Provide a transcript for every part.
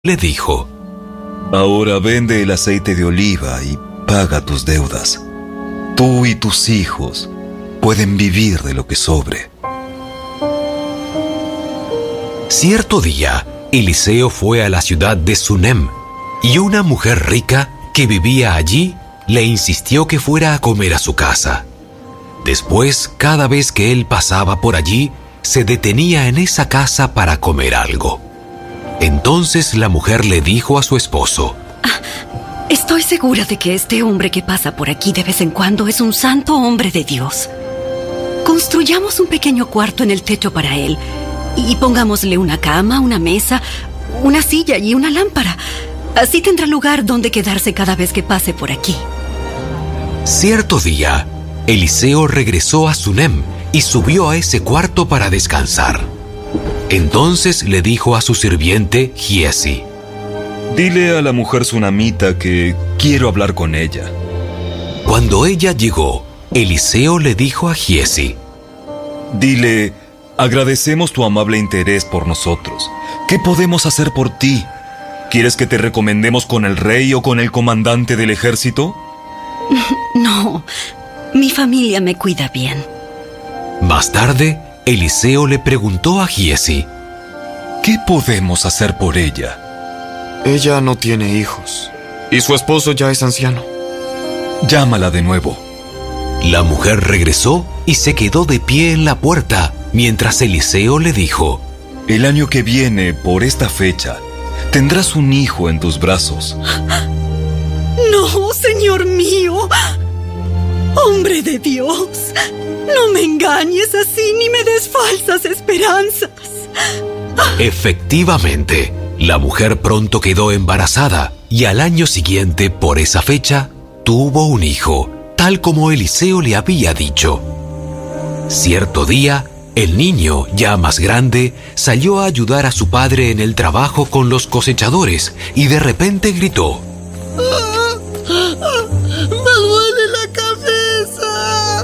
le dijo: Ahora vende el aceite de oliva y paga tus deudas. Tú y tus hijos pueden vivir de lo que sobre. Cierto día, Eliseo fue a la ciudad de Sunem, y una mujer rica que vivía allí le insistió que fuera a comer a su casa. Después, cada vez que él pasaba por allí, se detenía en esa casa para comer algo. Entonces la mujer le dijo a su esposo: Estoy segura de que este hombre que pasa por aquí de vez en cuando es un santo hombre de Dios. Construyamos un pequeño cuarto en el techo para él y pongámosle una cama, una mesa, una silla y una lámpara. Así tendrá lugar donde quedarse cada vez que pase por aquí. Cierto día, Eliseo regresó a Sunem y subió a ese cuarto para descansar. Entonces le dijo a su sirviente Giesi: Dile a la mujer sunamita que quiero hablar con ella. Cuando ella llegó, Eliseo le dijo a Giesi: Dile, agradecemos tu amable interés por nosotros. ¿Qué podemos hacer por ti? ¿Quieres que te recomendemos con el rey o con el comandante del ejército? No, mi familia me cuida bien. Más tarde, Eliseo le preguntó a Giesi: ¿Qué podemos hacer por ella? Ella no tiene hijos y su esposo ya es anciano. Llámala de nuevo. La mujer regresó y se quedó de pie en la puerta mientras Eliseo le dijo: El año que viene, por esta fecha, tendrás un hijo en tus brazos. No, Señor mío. Hombre de Dios, no me engañes así ni me des falsas esperanzas. Efectivamente, la mujer pronto quedó embarazada y al año siguiente, por esa fecha, tuvo un hijo, tal como Eliseo le había dicho. Cierto día, el niño, ya más grande, salió a ayudar a su padre en el trabajo con los cosechadores y de repente gritó: ¡Me duele la cabeza!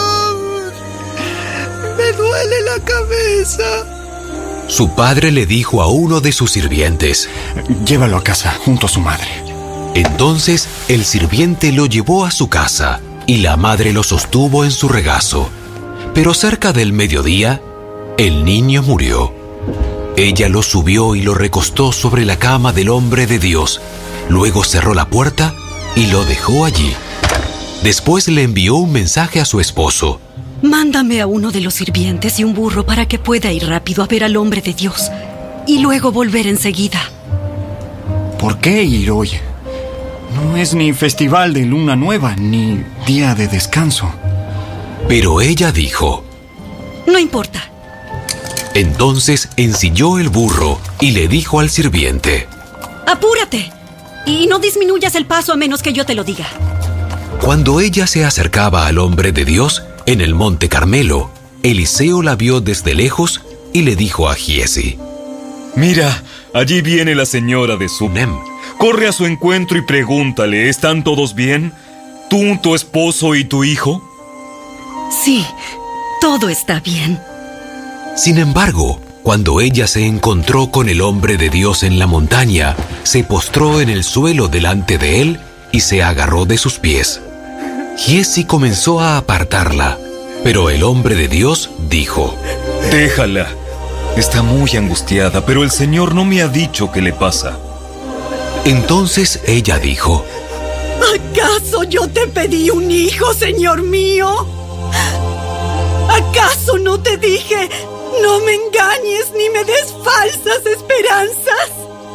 ¡Me duele la cabeza! Su padre le dijo a uno de sus sirvientes: Llévalo a casa junto a su madre. Entonces el sirviente lo llevó a su casa y la madre lo sostuvo en su regazo. Pero cerca del mediodía, el niño murió. Ella lo subió y lo recostó sobre la cama del hombre de Dios. Luego cerró la puerta y lo dejó allí. Después le envió un mensaje a su esposo: Mándame a uno de los sirvientes y un burro para que pueda ir rápido a ver al hombre de Dios y luego volver enseguida. ¿Por qué ir hoy? No es ni festival de luna nueva, ni día de descanso. Pero ella dijo: No importa. Entonces ensilló el burro y le dijo al sirviente: ¡Apúrate! Y no disminuyas el paso a menos que yo te lo diga. Cuando ella se acercaba al hombre de Dios, en el monte Carmelo, Eliseo la vio desde lejos y le dijo a Giesi: Mira, allí viene la señora de Sunem. Corre a su encuentro y pregúntale, ¿están todos bien? ¿Tú, tu esposo y tu hijo? Sí, todo está bien. Sin embargo, cuando ella se encontró con el hombre de Dios en la montaña, se postró en el suelo delante de él y se agarró de sus pies. Giesi comenzó a apartarla, pero el hombre de Dios dijo: Déjala. Está muy angustiada, pero el Señor no me ha dicho qué le pasa. Entonces ella dijo: ¿Acaso yo te pedí un hijo, Señor mío? ¿Acaso no te dije, no me engañes ni me des falsas esperanzas?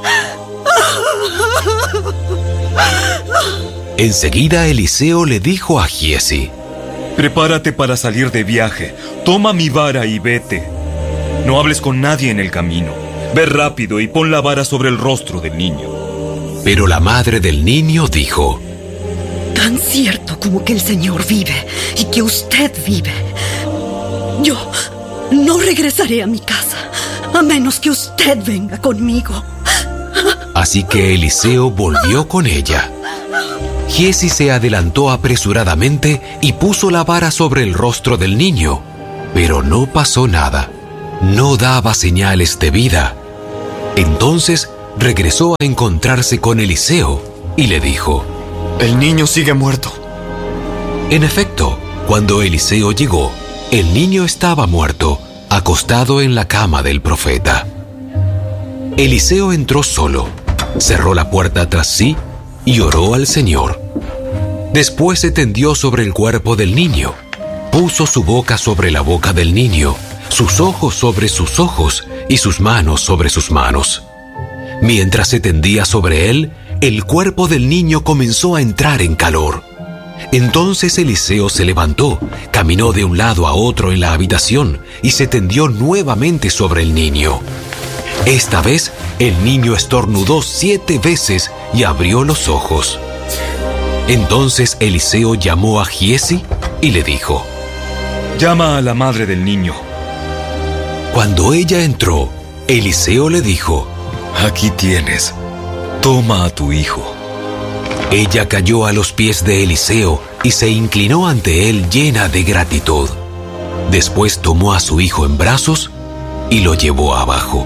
Enseguida Eliseo le dijo a Giesi: Prepárate para salir de viaje. Toma mi vara y vete. No hables con nadie en el camino. Ve rápido y pon la vara sobre el rostro del niño. Pero la madre del niño dijo: Tan cierto como que el Señor vive y que usted vive, yo no regresaré a mi casa a menos que usted venga conmigo. Así que Eliseo volvió con ella. Giesi se adelantó apresuradamente y puso la vara sobre el rostro del niño, pero no pasó nada. No daba señales de vida. Entonces regresó a encontrarse con Eliseo y le dijo: El niño sigue muerto. En efecto, cuando Eliseo llegó, el niño estaba muerto, acostado en la cama del profeta. Eliseo entró solo, cerró la puerta tras sí y oró al Señor. Después se tendió sobre el cuerpo del niño, puso su boca sobre la boca del niño, sus ojos sobre sus ojos y sus manos sobre sus manos. Mientras se tendía sobre él, el cuerpo del niño comenzó a entrar en calor. Entonces Eliseo se levantó, caminó de un lado a otro en la habitación y se tendió nuevamente sobre el niño. Esta vez, el niño estornudó 7 veces y abrió los ojos. Entonces Eliseo llamó a Giesi y le dijo: Llama a la madre del niño. Cuando ella entró, Eliseo le dijo: Aquí tienes. Toma a tu hijo. Ella cayó a los pies de Eliseo y se inclinó ante él llena de gratitud. Después tomó a su hijo en brazos y lo llevó abajo.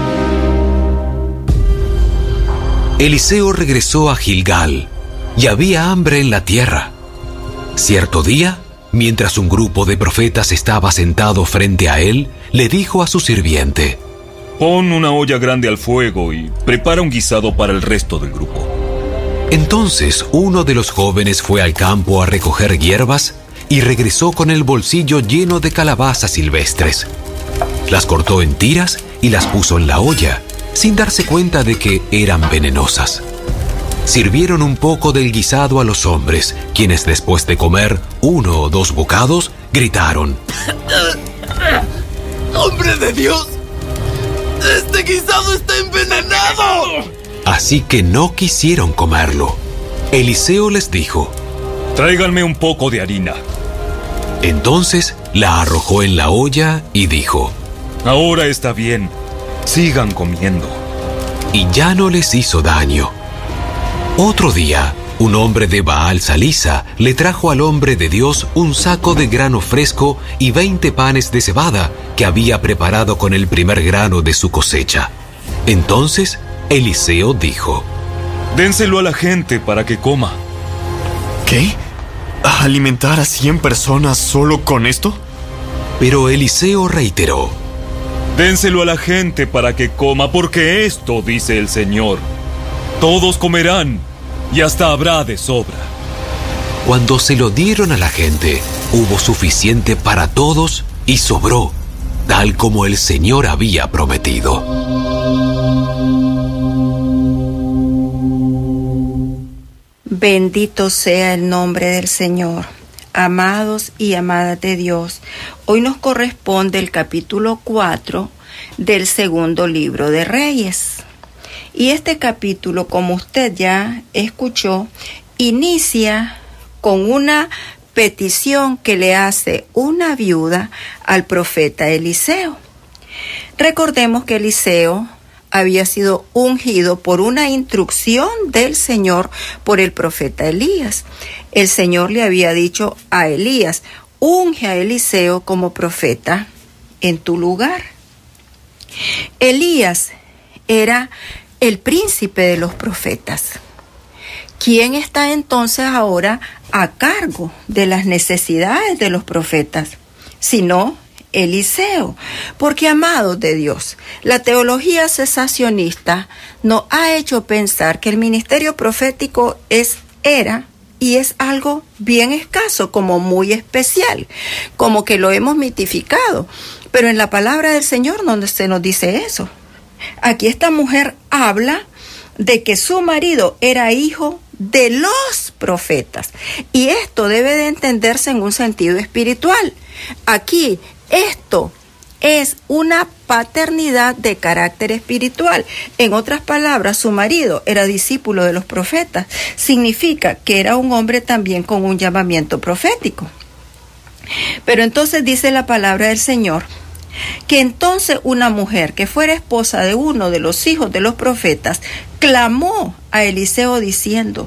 Eliseo regresó a Gilgal y había hambre en la tierra. Cierto día, mientras un grupo de profetas estaba sentado frente a él, le dijo a su sirviente: Pon una olla grande al fuego y prepara un guisado para el resto del grupo. Entonces uno de los jóvenes fue al campo a recoger hierbas y regresó con el bolsillo lleno de calabazas silvestres. Las cortó en tiras y las puso en la olla, sin darse cuenta de que eran venenosas. Sirvieron un poco del guisado a los hombres, quienes después de comer 1 o 2 bocados, gritaron: ¡Hombre de Dios! ¡Este guisado está envenenado! Así que no quisieron comerlo. Eliseo les dijo: Tráiganme un poco de harina. Entonces la arrojó en la olla y dijo: Ahora está bien. Sigan comiendo. Y ya no les hizo daño. Otro día, un hombre de Baal Salisa le trajo al hombre de Dios un saco de grano fresco y 20 panes de cebada que había preparado con el primer grano de su cosecha. Entonces Eliseo dijo: Dénselo a la gente para que coma. ¿Qué? ¿Alimentar a 100 personas solo con esto? Pero Eliseo reiteró: Dénselo a la gente para que coma, porque esto dice el Señor: todos comerán y hasta habrá de sobra. Cuando se lo dieron a la gente, hubo suficiente para todos y sobró, tal como el Señor había prometido. Bendito sea el nombre del Señor. Amados y amadas de Dios, hoy nos corresponde el capítulo 4 del segundo libro de Reyes. Y este capítulo, como usted ya escuchó, inicia con una petición que le hace una viuda al profeta Eliseo. Recordemos que Eliseo había sido ungido por una instrucción del Señor por el profeta Elías. El Señor le había dicho a Elías: unge a Eliseo como profeta en tu lugar. Elías era el príncipe de los profetas. ¿Quién está entonces ahora a cargo de las necesidades de los profetas? Sino Eliseo. Porque, amados de Dios, la teología cesacionista nos ha hecho pensar que el ministerio profético era y es algo bien escaso, como muy especial, como que lo hemos mitificado. Pero en la palabra del Señor no se nos dice eso. Aquí esta mujer habla de que su marido era hijo de los profetas. Y esto debe de entenderse en un sentido espiritual. Aquí, esto es una paternidad de carácter espiritual. En otras palabras, su marido era discípulo de los profetas. Significa que era un hombre también con un llamamiento profético. Pero entonces dice la palabra del Señor que entonces una mujer que fuera esposa de uno de los hijos de los profetas clamó a Eliseo diciendo: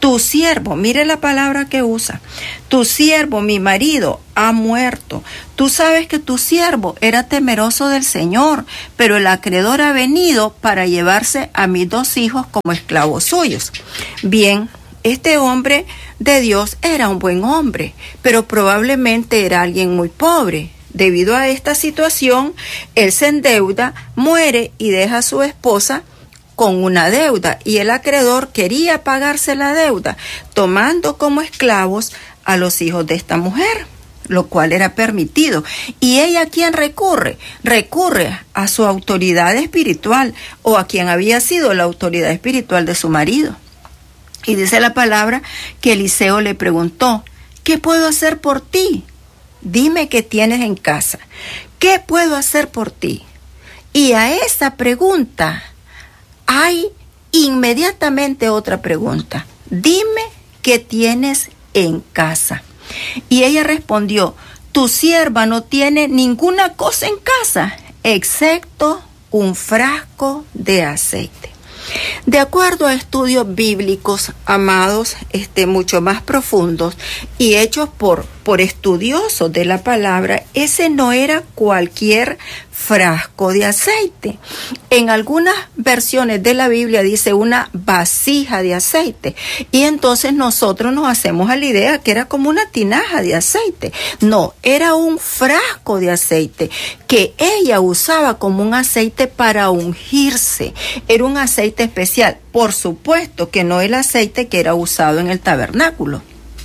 tu siervo, mire la palabra que usa, tu siervo, mi marido, ha muerto. Tú sabes que tu siervo era temeroso del Señor, pero el acreedor ha venido para llevarse a mis 2 hijos como esclavos suyos. Bien, este hombre de Dios era un buen hombre, pero probablemente era alguien muy pobre. Debido a esta situación, él se endeuda, muere y deja a su esposa con una deuda, y el acreedor quería pagarse la deuda, tomando como esclavos a los hijos de esta mujer, lo cual era permitido. ¿Y ella a quién recurre? Recurre a su autoridad espiritual, o a quien había sido la autoridad espiritual de su marido. Y dice la palabra que Eliseo le preguntó, ¿qué puedo hacer por ti? Dime qué tienes en casa. ¿Qué puedo hacer por ti? Y a esa pregunta hay inmediatamente otra pregunta. Dime qué tienes en casa. Y ella respondió, tu sierva no tiene ninguna cosa en casa, excepto un frasco de aceite. De acuerdo a estudios bíblicos, amados, mucho más profundos y hechos por estudiosos de la palabra, ese no era cualquier frasco de aceite. En algunas versiones de la Biblia dice una vasija de aceite, y entonces nosotros nos hacemos a la idea que era como una tinaja de aceite. No, era un frasco de aceite que ella usaba como un aceite para ungirse. Era un aceite especial, por supuesto que no el aceite que era usado en el tabernáculo.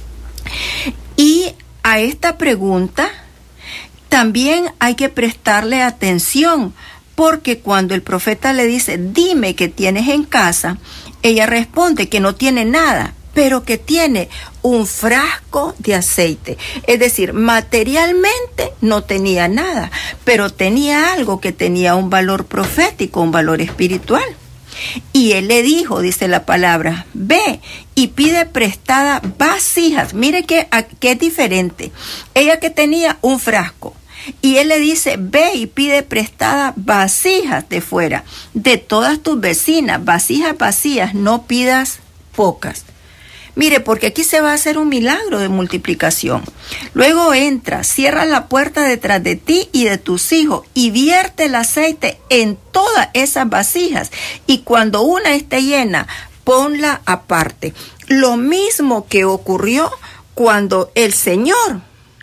Y a esta pregunta también hay que prestarle atención, porque cuando el profeta le dice, dime qué tienes en casa, ella responde que no tiene nada, pero que tiene un frasco de aceite. Es decir, materialmente no tenía nada, pero tenía algo que tenía un valor profético, un valor espiritual. Y él le dijo, dice la palabra, ve y pide prestada vasijas. Mire que es diferente. Ella que tenía un frasco, y él le dice, ve y pide prestada vasijas de fuera, de todas tus vecinas, vasijas vacías, no pidas pocas. Mire, porque aquí se va a hacer un milagro de multiplicación. Luego entra, cierra la puerta detrás de ti y de tus hijos y vierte el aceite en todas esas vasijas. Y cuando una esté llena, ponla aparte. Lo mismo que ocurrió cuando el Señor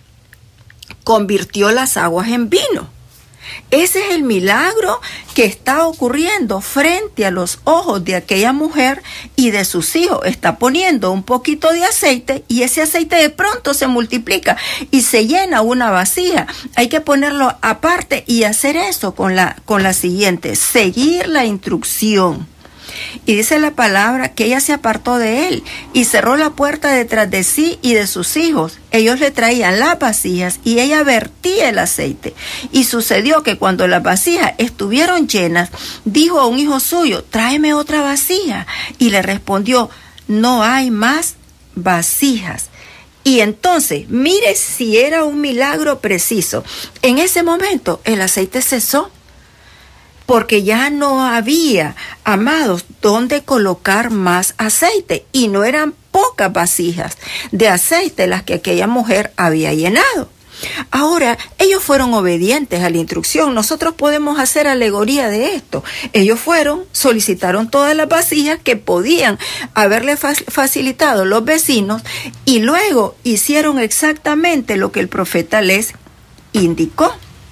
convirtió las aguas en vino. Ese es el milagro que está ocurriendo frente a los ojos de aquella mujer y de sus hijos. Está poniendo un poquito de aceite y ese aceite de pronto se multiplica y se llena una vasija. Hay que ponerlo aparte y hacer eso con la siguiente, seguir la instrucción. Y dice la palabra que ella se apartó de él y cerró la puerta detrás de sí y de sus hijos. Ellos le traían las vasijas y ella vertía el aceite. Y sucedió que cuando las vasijas estuvieron llenas, dijo a un hijo suyo, tráeme otra vasija. Y le respondió, no hay más vasijas. Y entonces, mire si era un milagro preciso. En ese momento el aceite cesó, porque ya no había, amados, dónde colocar más aceite, y no eran pocas vasijas de aceite las que aquella mujer había llenado. Ahora, ellos fueron obedientes a la instrucción. Nosotros podemos hacer alegoría de esto. Ellos fueron, solicitaron todas las vasijas que podían haberle facilitado los vecinos, y luego hicieron exactamente lo que el profeta les indicó.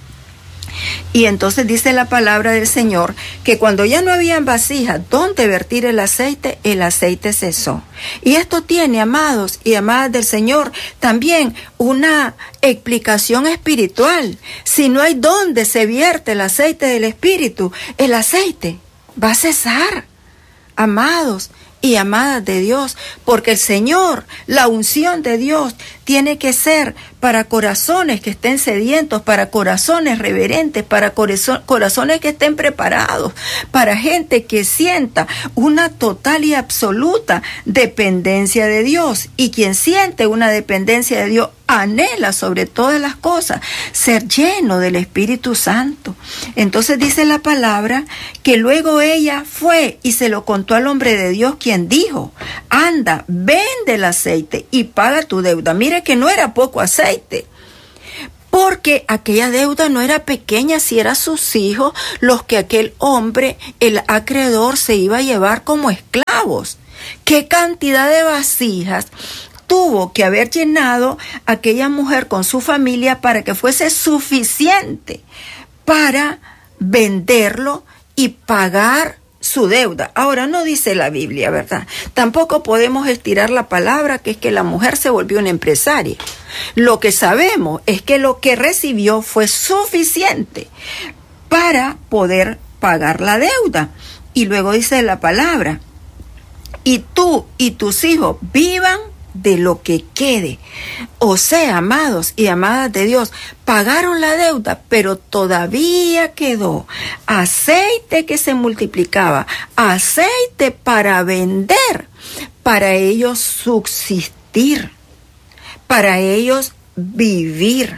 Y entonces dice la palabra del Señor que cuando ya no habían vasijas donde vertir el aceite cesó. Y esto tiene, amados y amadas del Señor, también una explicación espiritual. Si no hay donde se vierte el aceite del Espíritu, el aceite va a cesar, amados y amadas de Dios, porque el Señor, la unción de Dios, tiene que ser para corazones que estén sedientos, para corazones reverentes, para corazones que estén preparados, para gente que sienta una total y absoluta dependencia de Dios. Y quien siente una dependencia de Dios anhela sobre todas las cosas ser lleno del Espíritu Santo. Entonces dice la palabra que luego ella fue y se lo contó al hombre de Dios, quien dijo: anda, vende el aceite y paga tu deuda. Mire que no era poco aceite, porque aquella deuda no era pequeña, si eran sus hijos los que aquel hombre, el acreedor, se iba a llevar como esclavos. ¿Qué cantidad de vasijas tuvo que haber llenado aquella mujer con su familia para que fuese suficiente para venderlo y pagar su deuda? Ahora, no dice la Biblia, ¿verdad? Tampoco podemos estirar la palabra, que es que la mujer se volvió una empresaria. Lo que sabemos es que lo que recibió fue suficiente para poder pagar la deuda. Y luego dice la palabra: y tú y tus hijos vivan de lo que quede. O sea, amados y amadas de Dios, pagaron la deuda, pero todavía quedó aceite que se multiplicaba, aceite para vender, para ellos subsistir, para ellos vivir.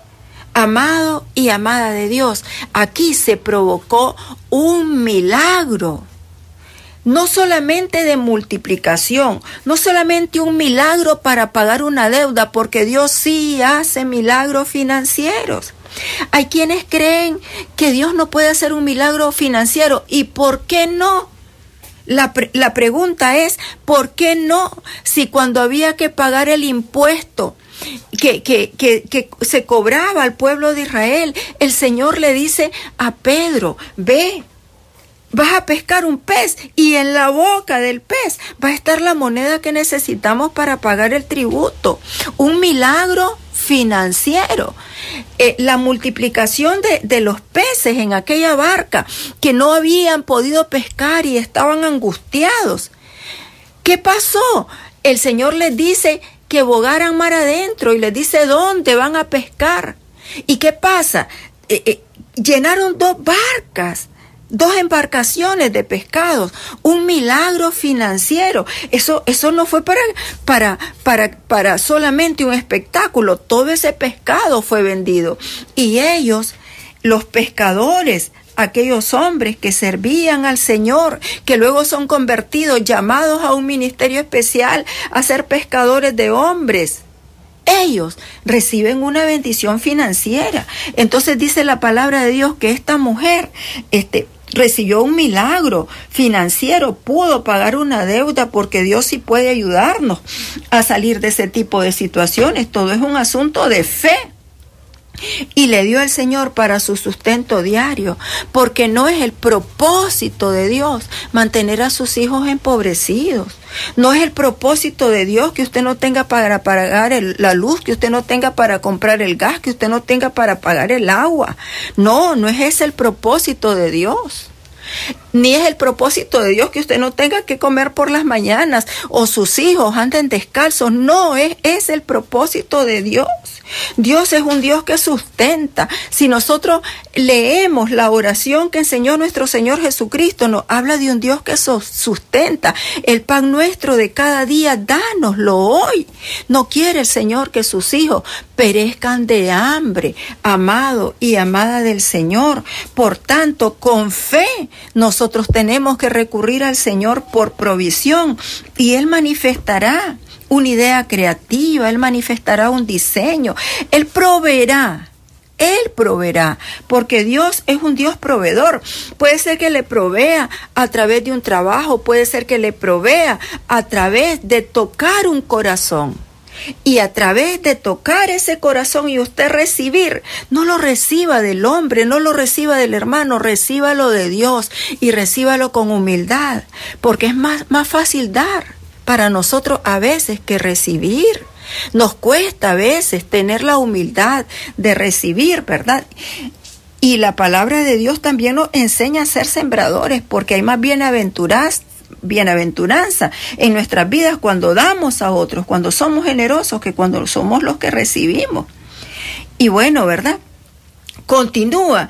Amado y amada de Dios, aquí se provocó un milagro. No solamente de multiplicación, no solamente un milagro para pagar una deuda, porque Dios sí hace milagros financieros. Hay quienes creen que Dios no puede hacer un milagro financiero. ¿Y por qué no? La pregunta es, ¿por qué no? Si cuando había que pagar el impuesto que se cobraba al pueblo de Israel, el Señor le dice a Pedro: ve, vas a pescar un pez y en la boca del pez va a estar la moneda que necesitamos para pagar el tributo. Un milagro financiero. La multiplicación de los peces en aquella barca que no habían podido pescar y estaban angustiados. ¿Qué pasó? El Señor les dice que bogaran mar adentro y les dice dónde van a pescar. ¿Y qué pasa? Llenaron 2 barcas. 2 embarcaciones de pescados, un milagro financiero. Eso no fue para solamente un espectáculo. Todo ese pescado fue vendido. Y ellos, los pescadores, aquellos hombres que servían al Señor, que luego son convertidos, llamados a un ministerio especial, a ser pescadores de hombres, ellos reciben una bendición financiera. Entonces dice la palabra de Dios que esta mujer, recibió un milagro financiero, pudo pagar una deuda, porque Dios sí puede ayudarnos a salir de ese tipo de situaciones. Todo es un asunto de fe. Y le dio el Señor para su sustento diario, porque no es el propósito de Dios mantener a sus hijos empobrecidos. No es el propósito de Dios que usted no tenga para pagar la luz, que usted no tenga para comprar el gas, que usted no tenga para pagar el agua. No es ese el propósito de Dios. Ni es el propósito de Dios que usted no tenga que comer por las mañanas o sus hijos anden descalzos. No es el propósito de Dios. Dios es un Dios que sustenta. Si nosotros leemos la oración que enseñó nuestro Señor Jesucristo, nos habla de un Dios que sustenta. El pan nuestro de cada día, dánoslo hoy. No quiere el Señor que sus hijos perezcan de hambre, amado y amada del Señor. Por tanto, con fe, nosotros tenemos que recurrir al Señor por provisión, y Él manifestará una idea creativa, Él manifestará un diseño, Él proveerá, porque Dios es un Dios proveedor. Puede ser que le provea a través de un trabajo, puede ser que le provea a través de tocar un corazón. Y a través de tocar ese corazón y usted recibir, no lo reciba del hombre, no lo reciba del hermano, recíbalo de Dios y recíbalo con humildad, porque es más fácil dar para nosotros a veces que recibir. Nos cuesta a veces tener la humildad de recibir, ¿verdad? Y la palabra de Dios también nos enseña a ser sembradores, porque hay más bienaventuranza en nuestras vidas cuando damos a otros, cuando somos generosos, que cuando somos los que recibimos. Y bueno, ¿verdad? Continúa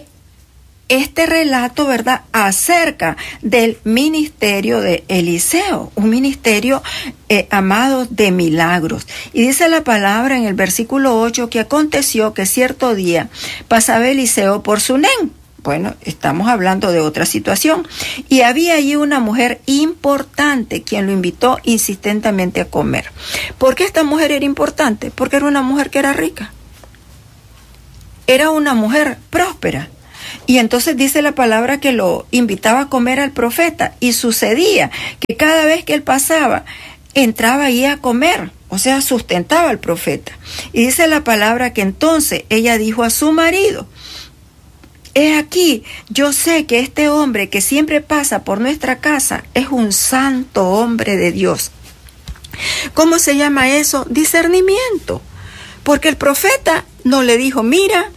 este relato, ¿verdad?, acerca del ministerio de Eliseo, un ministerio, amados, de milagros. Y dice la palabra en el versículo 8 que aconteció que cierto día pasaba Eliseo por Sunén. Bueno, estamos hablando de otra situación. Y había allí una mujer importante quien lo invitó insistentemente a comer. ¿Por qué esta mujer era importante? Porque era una mujer que era rica. Era una mujer próspera. Y entonces dice la palabra que lo invitaba a comer al profeta. Y sucedía que cada vez que él pasaba, entraba ahí a comer. O sea, sustentaba al profeta. Y dice la palabra que entonces ella dijo a su marido: he aquí, yo sé que este hombre que siempre pasa por nuestra casa es un santo hombre de Dios. ¿Cómo se llama eso? Discernimiento. Porque el profeta no le dijo: mira,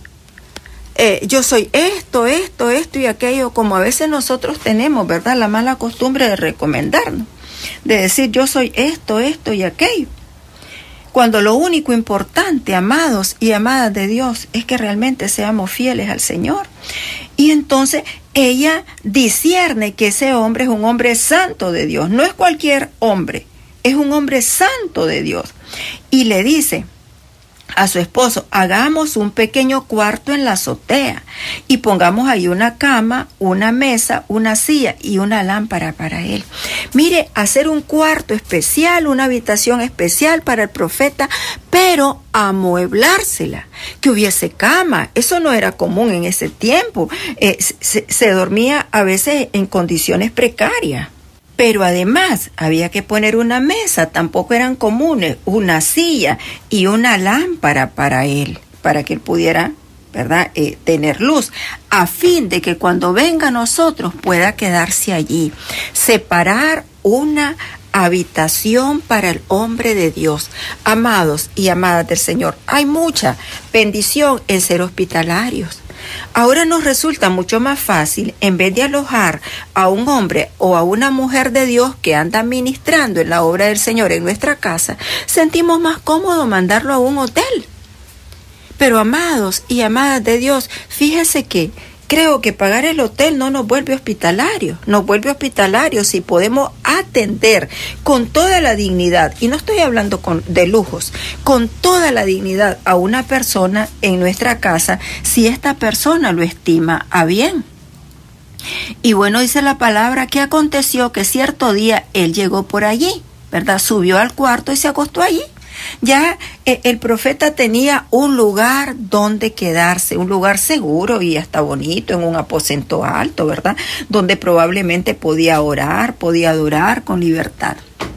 yo soy esto y aquello, como a veces nosotros tenemos, ¿verdad?, la mala costumbre de recomendarnos, de decir yo soy esto y aquello. Cuando lo único importante, amados y amadas de Dios, es que realmente seamos fieles al Señor. Y entonces ella discierne que ese hombre es un hombre santo de Dios, no es cualquier hombre, es un hombre santo de Dios. Y le dice a su esposo: hagamos un pequeño cuarto en la azotea y pongamos ahí una cama, una mesa, una silla y una lámpara para él. Mire, hacer un cuarto especial, una habitación especial para el profeta, pero amueblársela, que hubiese cama. Eso no era común en ese tiempo. Se dormía a veces en condiciones precarias. Pero además había que poner una mesa, tampoco eran comunes, una silla y una lámpara para él, para que él pudiera, ¿verdad?, tener luz, a fin de que cuando venga a nosotros pueda quedarse allí. Separar una habitación para el hombre de Dios. Amados y amadas del Señor, hay mucha bendición en ser hospitalarios. Ahora nos resulta mucho más fácil, en vez de alojar a un hombre o a una mujer de Dios que anda ministrando en la obra del Señor en nuestra casa, sentimos más cómodo mandarlo a un hotel. Pero amados y amadas de Dios, fíjese que creo que pagar el hotel no nos vuelve hospitalarios. Nos vuelve hospitalarios si podemos atender con toda la dignidad, y no estoy hablando de lujos, con toda la dignidad a una persona en nuestra casa, si esta persona lo estima a bien. Y bueno, dice la palabra que aconteció que cierto día él llegó por allí, ¿verdad? Subió al cuarto y se acostó allí. Ya el profeta tenía un lugar donde quedarse, un lugar seguro y hasta bonito, en un aposento alto, ¿verdad?, donde probablemente podía orar, podía adorar con libertad.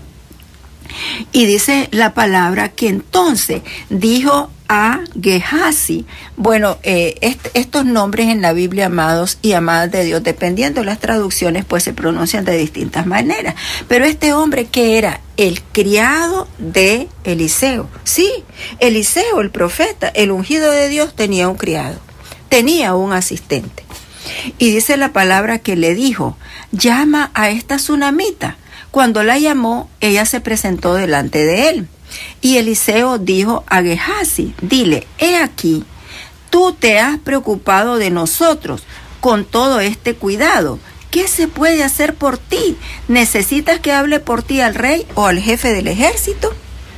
Y dice la palabra que entonces dijo a Gehazi. Bueno, estos nombres en la Biblia, amados y amadas de Dios, dependiendo de las traducciones, pues se pronuncian de distintas maneras. Pero este hombre, que era el criado de Eliseo. Sí, Eliseo, el profeta, el ungido de Dios, tenía un criado, tenía un asistente. Y dice la palabra que le dijo: llama a esta sunamita. Cuando la llamó, ella se presentó delante de él. Y Eliseo dijo a Gehazi: dile, he aquí, tú te has preocupado de nosotros con todo este cuidado. ¿Qué se puede hacer por ti? ¿Necesitas que hable por ti al rey o al jefe del ejército?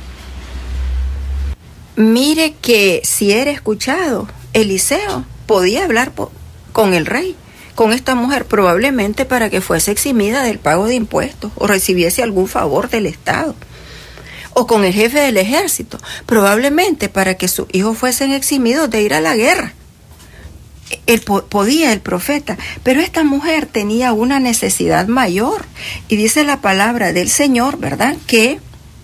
Mire que si era escuchado, Eliseo podía hablar con el rey, con esta mujer, probablemente para que fuese eximida del pago de impuestos o recibiese algún favor del Estado. O con el jefe del ejército, probablemente para que sus hijos fuesen eximidos de ir a la guerra. Podía el profeta, pero esta mujer tenía una necesidad mayor. Y dice la palabra del Señor, ¿verdad?, que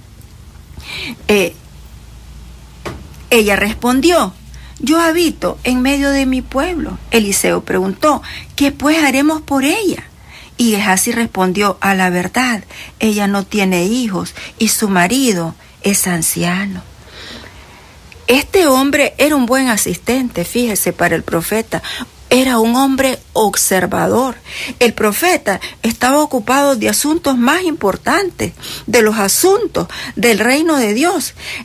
ella respondió: yo habito en medio de mi pueblo. Eliseo preguntó: ¿qué pues haremos por ella? Y Gehazi respondió: a la verdad, ella no tiene hijos y su marido es anciano. Este hombre era un buen asistente, fíjese, para el profeta. Era un hombre observador. El profeta estaba ocupado de asuntos más importantes, de los asuntos del reino de Dios.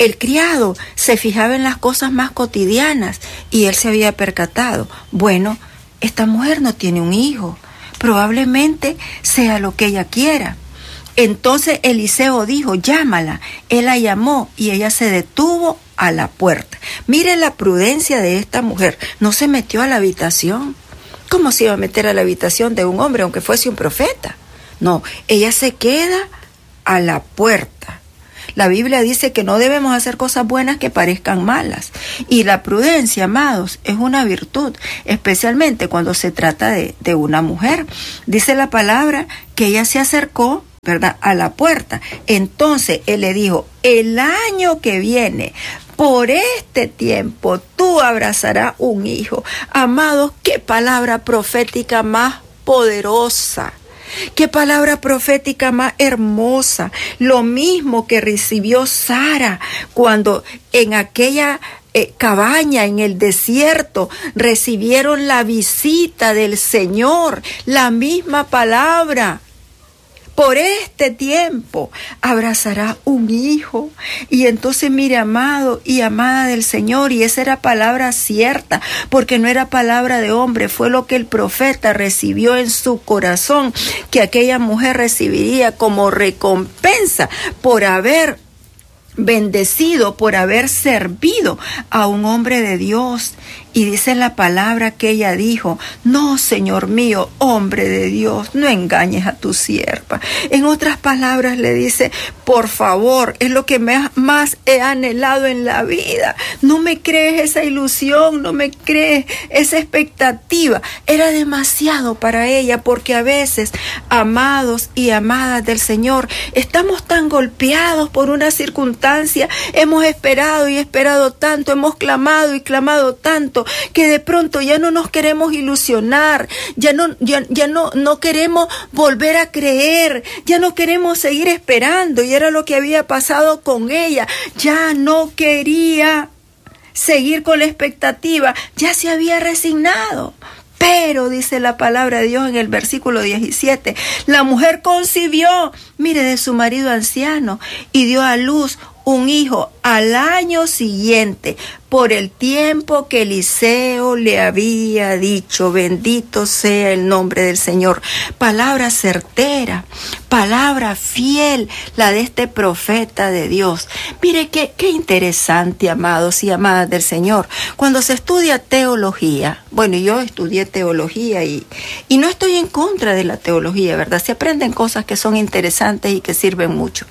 El criado se fijaba en las cosas más cotidianas y él se había percatado, bueno, esta mujer no tiene un hijo, probablemente sea lo que ella quiera. Entonces Eliseo dijo, llámala. Él la llamó y ella se detuvo a la puerta. Mire la prudencia de esta mujer, no se metió a la habitación. ¿Cómo se iba a meter a la habitación de un hombre aunque fuese un profeta? No, ella se queda a la puerta. La Biblia dice que no debemos hacer cosas buenas que parezcan malas. Y la prudencia, amados, es una virtud, especialmente cuando se trata de una mujer. Dice la palabra que ella se acercó, ¿verdad?, a la puerta. Entonces él le dijo, el año que viene, por este tiempo, tú abrazarás un hijo. Amados, qué palabra profética más poderosa. Qué palabra profética más hermosa. Lo mismo que recibió Sara cuando en aquella cabaña en el desierto recibieron la visita del Señor. La misma palabra. Por este tiempo abrazará un hijo. Y entonces mire, amado y amada del Señor, y esa era palabra cierta, porque no era palabra de hombre, fue lo que el profeta recibió en su corazón, que aquella mujer recibiría como recompensa por haber bendecido, por haber servido a un hombre de Dios. Y dice la palabra que ella dijo, no, Señor mío, hombre de Dios, no engañes a tu sierva. En otras palabras le dice, por favor, es lo que más he anhelado en la vida. No me crees esa ilusión, no me crees esa expectativa. Era demasiado para ella, porque a veces, amados y amadas del Señor, estamos tan golpeados por una circunstancia, hemos esperado y esperado tanto, hemos clamado y clamado tanto, que de pronto ya no nos queremos ilusionar, ya no queremos volver a creer, ya no queremos seguir esperando. Y era lo que había pasado con ella, ya no quería seguir con la expectativa, ya se había resignado. Pero dice la palabra de Dios en el versículo 17, la mujer concibió, mire, de su marido anciano, y dio a luz un hijo al año siguiente, por el tiempo que Eliseo le había dicho. Bendito sea el nombre del Señor. Palabra certera, palabra fiel, la de este profeta de Dios. Mire qué interesante, amados y amadas del Señor. Cuando se estudia teología, bueno, yo estudié teología y no estoy en contra de la teología, ¿verdad? Se aprenden cosas que son interesantes y que sirven mucho.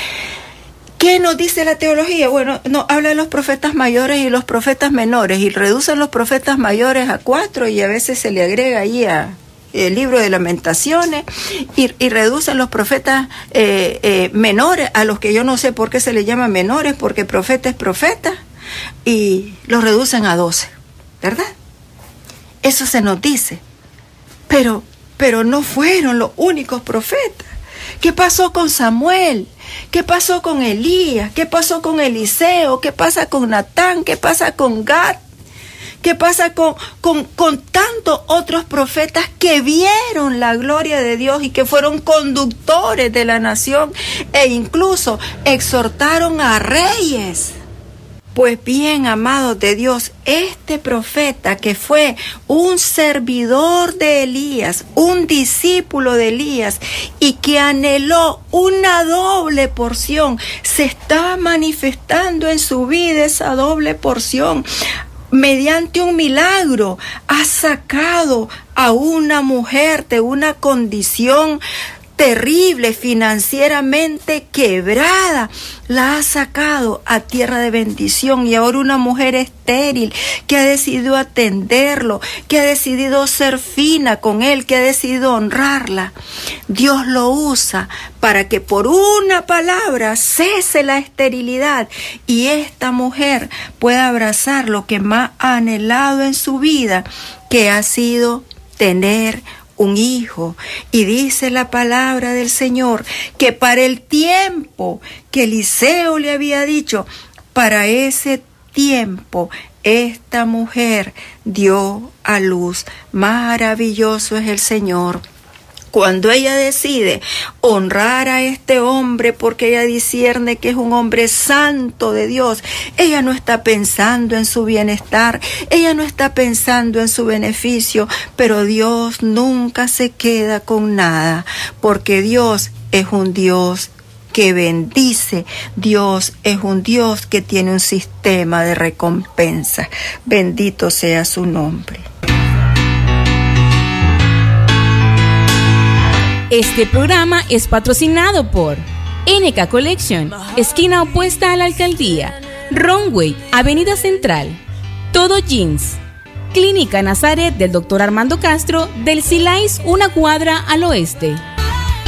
¿Qué nos dice la teología? Bueno, nos habla de los profetas mayores y los profetas menores, y reducen los profetas mayores a 4, y a veces se le agrega ahí el libro de Lamentaciones, y reducen los profetas menores, a los que yo no sé por qué se les llama menores, porque profeta es profeta, y los reducen a 12, ¿verdad? Eso se nos dice, pero no fueron los únicos profetas. ¿Qué pasó con Samuel? ¿Qué pasó con Elías? ¿Qué pasó con Eliseo? ¿Qué pasa con Natán? ¿Qué pasa con Gad? ¿Qué pasa con tantos otros profetas que vieron la gloria de Dios y que fueron conductores de la nación e incluso exhortaron a reyes? Pues bien, amados de Dios, este profeta que fue un servidor de Elías, un discípulo de Elías, y que anheló una doble porción, se está manifestando en su vida esa doble porción. Mediante un milagro ha sacado a una mujer de una condición terrible, financieramente quebrada, la ha sacado a tierra de bendición, y ahora una mujer estéril que ha decidido atenderlo, que ha decidido ser fina con él, que ha decidido honrarla. Dios lo usa para que por una palabra cese la esterilidad y esta mujer pueda abrazar lo que más ha anhelado en su vida, que ha sido tener un hijo. Y dice la palabra del Señor que para el tiempo que Eliseo le había dicho, para ese tiempo esta mujer dio a luz. Maravilloso es el Señor Cuando ella decide honrar a este hombre porque ella discierne que es un hombre santo de Dios, ella no está pensando en su bienestar, ella no está pensando en su beneficio, pero Dios nunca se queda con nada, porque Dios es un Dios que bendice. Dios es un Dios que tiene un sistema de recompensa. Bendito sea su nombre. Este programa es patrocinado por NK Collection, esquina opuesta a la alcaldía, Runway, Avenida Central, Todo Jeans, Clínica Nazaret del Dr. Armando Castro, del Silais, una cuadra al oeste.